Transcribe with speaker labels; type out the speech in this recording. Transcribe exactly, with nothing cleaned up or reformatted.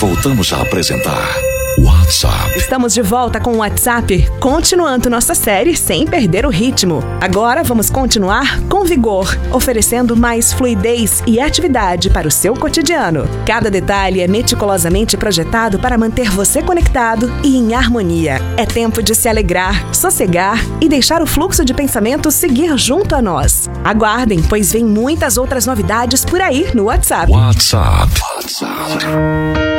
Speaker 1: voltamos a apresentar WhatsApp.
Speaker 2: Estamos de volta com o WhatsApp, continuando nossa série sem perder o ritmo. Agora vamos continuar com vigor, oferecendo mais fluidez e atividade para o seu cotidiano. Cada detalhe é meticulosamente projetado para manter você conectado e em harmonia. É tempo de se alegrar, sossegar e deixar o fluxo de pensamentos seguir junto a nós. Aguardem, pois vem muitas outras novidades por aí no WhatsApp.
Speaker 1: WhatsApp. WhatsApp.